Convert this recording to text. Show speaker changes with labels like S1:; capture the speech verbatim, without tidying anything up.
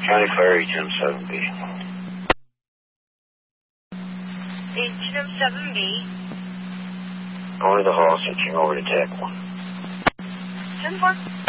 S1: County Fire, H M seven B.
S2: H M seven B.
S1: Going to the hall, switching over to T A C one.
S2: ten four.